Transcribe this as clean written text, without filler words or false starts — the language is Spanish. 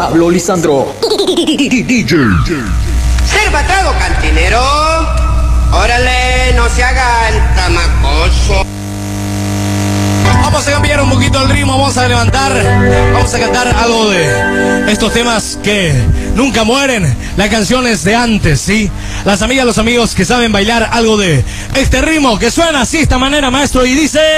Pablo Lisandro. DJ. Serva trago cantinero. Órale, no se hagan tamacoso. Vamos a cambiar un poquito el ritmo, vamos a levantar, vamos a cantar algo de estos temas que nunca mueren, las canciones de antes, ¿sí? Las amigas, los amigos que saben bailar algo de este ritmo que suena así, de esta manera, maestro, y dice...